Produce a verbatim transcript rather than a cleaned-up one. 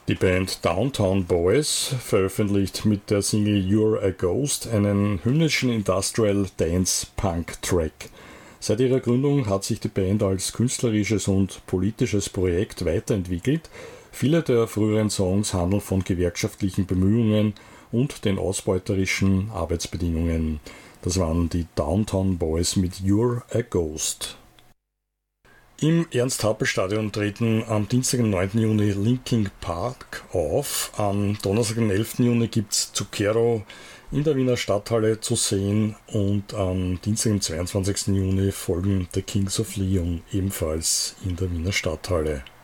Die Band Downtown Boys veröffentlicht mit der Single You're a Ghost einen hymnischen Industrial Dance Punk Track. Seit ihrer Gründung hat sich die Band als künstlerisches und politisches Projekt weiterentwickelt. Viele der früheren Songs handeln von gewerkschaftlichen Bemühungen und den ausbeuterischen Arbeitsbedingungen. Das waren die Downtown Boys mit You're a Ghost. Im Ernst-Happel-Stadion treten am Dienstag, den neunten Juni Linkin Park auf. Am Donnerstag, den elften Juni gibt es Zucchero in der Wiener Stadthalle zu sehen und am Dienstag, den zweiundzwanzigsten Juni folgen The Kings of Leon ebenfalls in der Wiener Stadthalle.